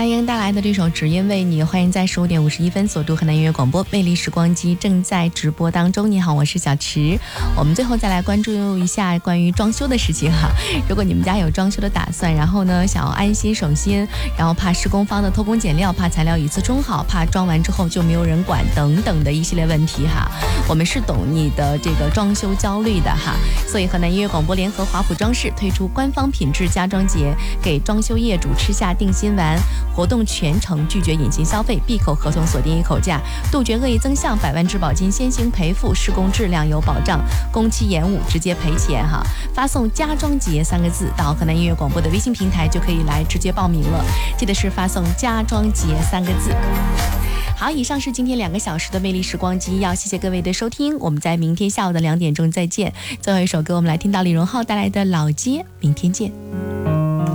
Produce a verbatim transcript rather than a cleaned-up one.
那英带来的这首《只因为你》，欢迎在十五点五十一分锁度河南音乐广播，魅力时光机正在直播当中。你好，我是小池。我们最后再来关注一下关于装修的事情哈。如果你们家有装修的打算，然后呢想要安心省心，然后怕施工方的偷工减料，怕材料一次冲好，怕装完之后就没有人管等等的一系列问题哈，我们是懂你的这个装修焦虑的哈。所以河南音乐广播联合华普装饰推出官方品质家装节，给装修业主吃下定心丸。活动全程拒绝隐形消费，闭口合同锁定一口价，杜绝恶意增项，百万质保金先行赔付，施工质量有保障，工期延误直接赔钱哈。发送家装节三个字到河南音乐广播的微信平台就可以来直接报名了，记得是发送家装节三个字。好，以上是今天两个小时的魅力时光机，要谢谢各位的收听，我们在明天下午的两点钟再见。最后一首歌我们来听到李荣浩带来的老街，明天见。